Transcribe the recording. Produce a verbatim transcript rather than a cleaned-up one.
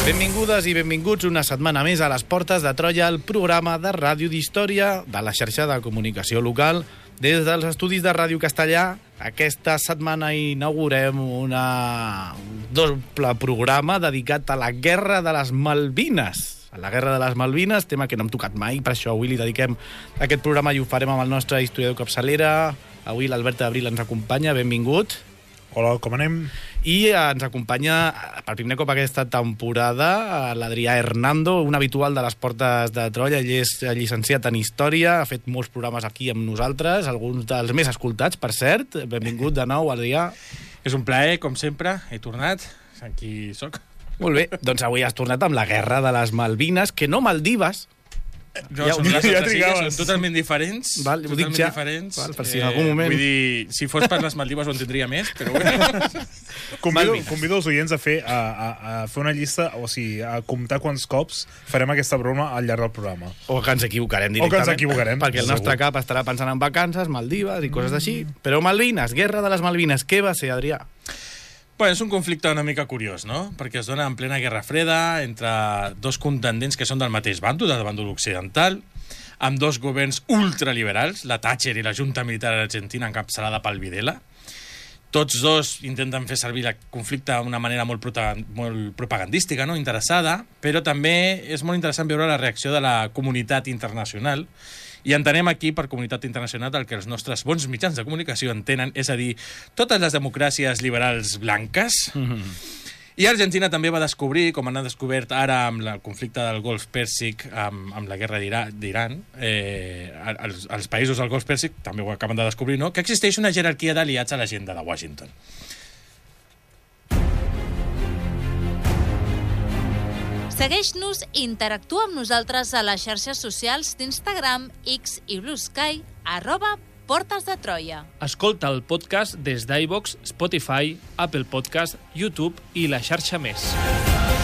Benvingudes i benvinguts una setmana més a les Portes de Troia, el programa de ràdio d'història de la xarxa de comunicació local. Des dels estudis de Ràdio Castellà, aquesta setmana inaugurem una... un doble programa dedicat a la Guerra de les Malvines. A la Guerra de les Malvines, tema que no hem tocat mai, per això avui li dediquem aquest programa i ho farem amb el nostre historiador capçalera. Avui l'Albert Abril ens acompanya, benvingut. Hola, com anem? I ens acompanya per primer cop aquesta temporada l'Adrià Hernando, un habitual de les Portes de Troia. Ell és llicenciat en Història, ha fet molts programes aquí amb nosaltres, alguns dels més escoltats, per cert. Benvingut de nou, Adrià. És un plaer, com sempre, he tornat, aquí soc. Molt bé, doncs avui has tornat amb la Guerra de les Malvines, que no Maldives. No, Ja- són ja les altres trigaves. illes, són totalment diferents. Val, ho dic totalment ja. diferents. Val, per si en algun moment- Vull dir, si fos per les Maldives ho entendria més, però bueno. Convido, Malvines. convido els oients a fer, a, a, a fer una llista, o sigui, a comptar quants cops farem aquesta broma al llarg del programa. O que ens equivocarem O que directament. ens equivocarem, Perquè el segur. nostre cap estarà pensant en vacances, Maldives i coses així. Però Malvines, Guerra de les Malvines, què va ser, Adrià? Bueno, és un conflicte una mica curiós, no? Perquè es dona en plena Guerra Freda entre dos contendents que són del mateix bàndol, del bàndol occidental, amb dos governs ultraliberals, la Thatcher i la Junta Militar Argentina encapçalada pel Videla. Tots dos intenten fer servir el conflicte d'una manera molt, prota, molt propagandística, no? Interessada, però també és molt interessant veure la reacció de la comunitat internacional. I entenem aquí, per comunitat internacional, el que els nostres bons mitjans de comunicació entenen, és a dir, totes les democràcies liberals blanques. Mm-hmm. I Argentina també va descobrir, com han descobert ara amb el conflicte del Golf Pèrsic, amb, amb la guerra d'Ira- d'Iran, eh, els, els països del Golf Pèrsic també ho acaben de descobrir, no? Que existeix una jerarquia d'aliats a l'agenda de Washington. Segueix-nos i interactua amb nosaltres a les xarxes socials d'Instagram, X i Blue Sky, arroba Portes de Troia. Escolta el podcast des d'iVoox, Spotify, Apple Podcast, YouTube i la xarxa més.